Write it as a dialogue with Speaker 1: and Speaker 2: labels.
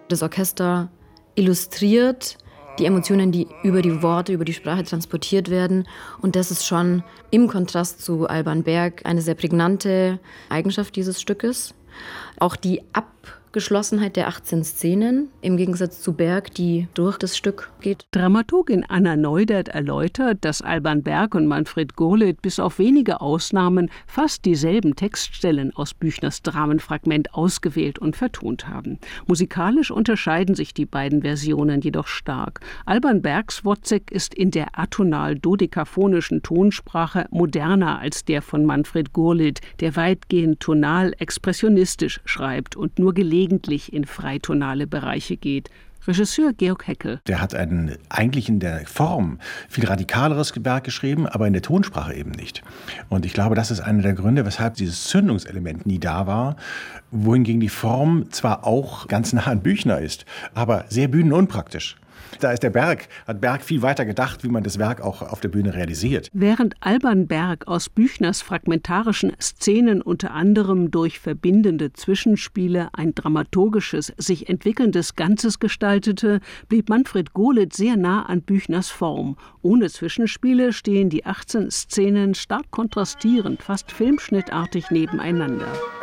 Speaker 1: Das Orchester illustriert die Emotionen, die über die Worte, über die Sprache transportiert werden. Und das ist schon im Kontrast zu Alban Berg eine sehr prägnante Eigenschaft dieses Stückes. Auch die Abgeschlossenheit der 18 Szenen, im Gegensatz zu Berg, die durch das Stück geht.
Speaker 2: Dramaturgin Anna Neudert erläutert, dass Alban Berg und Manfred Gurlitt bis auf wenige Ausnahmen fast dieselben Textstellen aus Büchners Dramenfragment ausgewählt und vertont haben. Musikalisch unterscheiden sich die beiden Versionen jedoch stark. Alban Bergs Wozzeck ist in der atonal-dodekaphonischen Tonsprache moderner als der von Manfred Gurlitt, der weitgehend tonal-expressionistisch schreibt und nur gelegentlich in freitonale Bereiche geht. Regisseur Georg Heckel.
Speaker 3: Der hat eigentlich in der Form viel radikaleres Werk geschrieben, aber in der Tonsprache eben nicht. Und ich glaube, das ist einer der Gründe, weshalb dieses Zündungselement nie da war, wohingegen die Form zwar auch ganz nah an Büchner ist, aber sehr bühnenunpraktisch. Da ist hat Berg viel weiter gedacht, wie man das Werk auch auf der Bühne realisiert.
Speaker 2: Während Alban Berg aus Büchners fragmentarischen Szenen unter anderem durch verbindende Zwischenspiele ein dramaturgisches, sich entwickelndes Ganzes gestaltete, blieb Manfred Gurlitt sehr nah an Büchners Form. Ohne Zwischenspiele stehen die 18 Szenen stark kontrastierend, fast filmschnittartig nebeneinander.